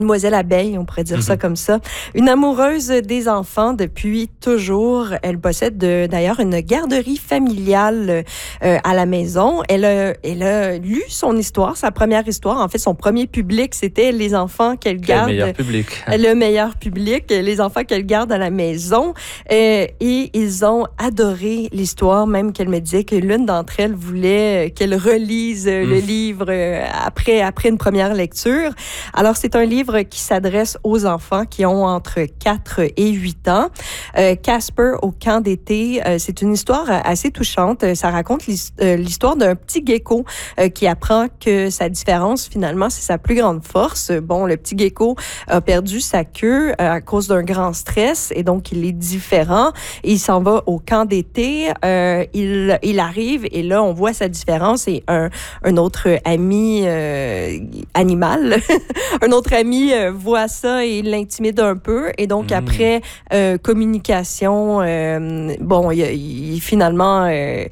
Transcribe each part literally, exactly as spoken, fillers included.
Demoiselle Abeille, on pourrait dire mm-hmm. ça comme ça. Une amoureuse des enfants depuis toujours. Elle possède de, d'ailleurs une garderie familiale euh, à la maison. Elle a, elle a lu son histoire, sa première histoire. En fait, son premier public, c'était les enfants qu'elle garde. Le meilleur public. Le meilleur public, les enfants qu'elle garde à la maison. Euh, et ils ont adoré l'histoire, même qu'elle me disait que l'une d'entre elles voulait qu'elle relise mm. le livre après, après une première lecture. Alors, c'est un livre qui s'adresse aux enfants qui ont entre quatre et huit ans. Euh, Casper au camp d'été, euh, c'est une histoire assez touchante. Ça raconte l'histoire d'un petit gecko euh, qui apprend que sa différence, finalement, c'est sa plus grande force. Bon, le petit gecko a perdu sa queue euh, à cause d'un grand stress et donc il est différent. Et il s'en va au camp d'été. Euh, il, il arrive et là, on voit sa différence et un, un autre ami euh, animal, un autre ami euh, voit ça et l'intimide un peu. Et donc, mmh. après euh, communication, euh, bon, il, il, finalement, euh,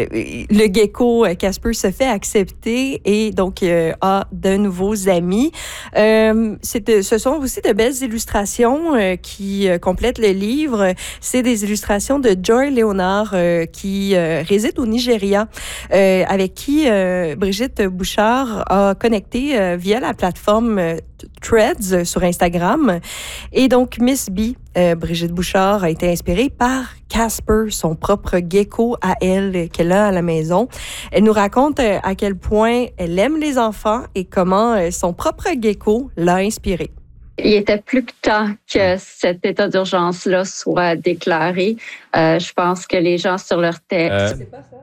le gecko Casper se fait accepter et donc euh, a de nouveaux amis. Euh, c'est, ce sont aussi de belles illustrations euh, qui euh, complètent le livre. C'est des illustrations de Joy Leonard euh, qui euh, réside au Nigeria, euh, avec qui euh, Brigitte Bouchard a connecté euh, via la plateforme euh, Threads sur Instagram. Et donc, Miss B, euh, Brigitte Bouchard, a été inspirée par Casper, son propre gecko à elle, qu'elle a à la maison. Elle nous raconte euh, à quel point elle aime les enfants et comment euh, son propre gecko l'a inspirée. Il était plus que temps que cet état d'urgence-là soit déclaré. Euh, je pense que les gens sur leur tête... Euh... C'est pas ça?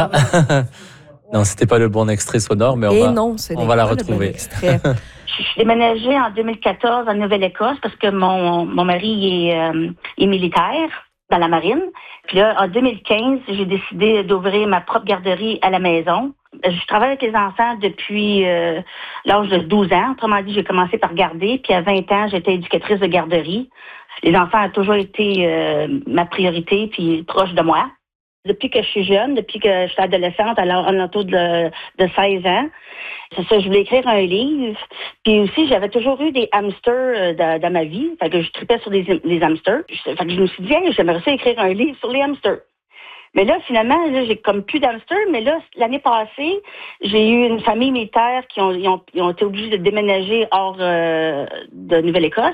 Ah. Non, c'était pas le bon extrait sonore, mais on et va, non, on va la retrouver. Bon Je suis déménagée en deux mille quatorze en Nouvelle-Écosse parce que mon, mon mari est, euh, est militaire dans la marine. Puis là, en deux mille quinze, j'ai décidé d'ouvrir ma propre garderie à la maison. Je travaille avec les enfants depuis euh, l'âge de douze ans. Autrement dit, j'ai commencé par garder. Puis à vingt ans, j'étais éducatrice de garderie. Les enfants ont toujours été euh, ma priorité, puis proche de moi. Depuis que je suis jeune, depuis que je suis adolescente, alors en autour de, de seize ans, c'est ça, je voulais écrire un livre. Puis aussi, j'avais toujours eu des hamsters dans, dans ma vie. Fait que je tripais sur des, des hamsters. Fait que je me suis dit, hey, j'aimerais ça écrire un livre sur les hamsters. Mais là, finalement, là, j'ai comme plus d'hamsters. Mais là, l'année passée, j'ai eu une famille militaire qui ont, ils ont, ils ont été obligés de déménager hors euh, de Nouvelle-Écosse.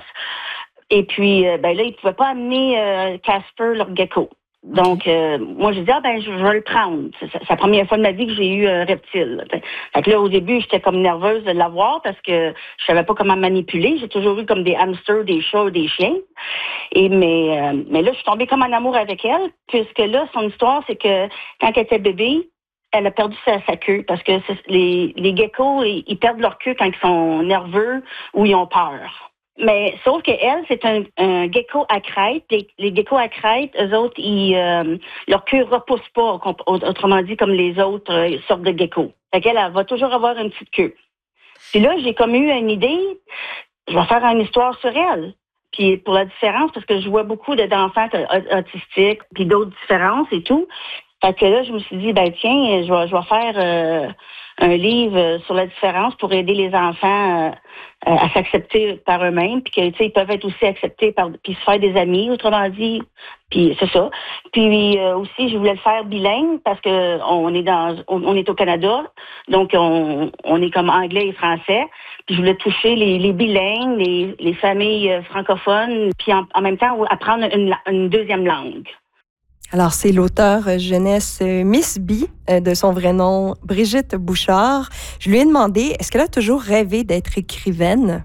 Et puis, euh, ben là, ils pouvaient pas amener euh, Casper, leur gecko. Donc, euh, moi, j'ai dit, ah ben, je, je vais le prendre. C'est, c'est la première fois de ma vie que j'ai eu un euh, reptile. Fait, fait que là, au début, j'étais comme nerveuse de l'avoir parce que je savais pas comment manipuler. J'ai toujours eu comme des hamsters, des chats, des chiens. Et mais, euh, mais là, je suis tombée comme en amour avec elle, puisque là, son histoire, c'est que quand elle était bébé, elle a perdu sa, sa queue parce que c'est, les, les geckos, ils, ils perdent leur queue quand ils sont nerveux ou ils ont peur. Mais sauf que elle, c'est un, un gecko à crête. Les, les geckos à crête, eux autres, ils, euh, leur queue repousse pas, autrement dit, comme les autres euh, sortes de geckos. Fait qu'elle, elle va toujours avoir une petite queue. Puis là, j'ai comme eu une idée, je vais faire une histoire sur elle. Puis pour la différence, parce que je vois beaucoup d'enfants autistiques, puis d'autres différences et tout. Fait que là, je me suis dit, ben tiens, je vais, je vais faire euh, un livre sur la différence pour aider les enfants euh, à s'accepter par eux-mêmes, puis que tu sais, ils peuvent être aussi acceptés par, puis se faire des amis, autrement dit, puis c'est ça. Puis euh, aussi, je voulais le faire bilingue parce que on est dans, on, on est au Canada, donc on, on est comme anglais et français. Puis je voulais toucher les, les bilingues, les, les familles francophones, puis en, en même temps apprendre une, une deuxième langue. Alors, c'est l'auteur jeunesse Miss B, de son vrai nom, Brigitte Bouchard. Je lui ai demandé, est-ce qu'elle a toujours rêvé d'être écrivaine?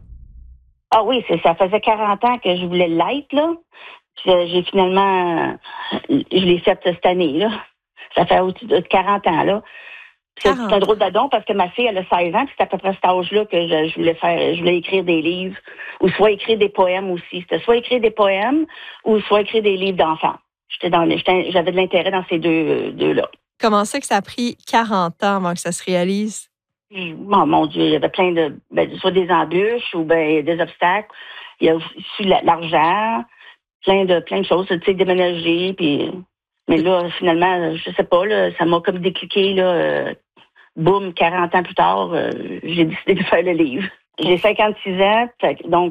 Ah oui, c'est, ça faisait quarante ans que je voulais l'être, là. Puis, j'ai finalement, je l'ai faite cette année, là. Ça fait au-dessus de quarante ans, là. C'est, c'est un drôle d'adon parce que ma fille, elle a seize ans, puis c'est à peu près cet âge-là que je, je voulais faire, je voulais écrire des livres, ou soit écrire des poèmes aussi. C'était soit écrire des poèmes, ou soit écrire des livres d'enfants. J'étais dans, j'étais, j'avais de l'intérêt dans ces deux, deux-là. Comment ça que ça a pris quarante ans avant que ça se réalise? Oh, mon Dieu, il y avait plein de... Ben, soit des embûches ou ben, des obstacles. Il y a aussi l'argent, plein de, plein de choses. Tu sais, déménager, puis... Mais là, finalement, je sais pas, là, ça m'a comme décliqué, là. Euh, boum, quarante ans plus tard, euh, j'ai décidé de faire le livre. J'ai cinquante-six ans, donc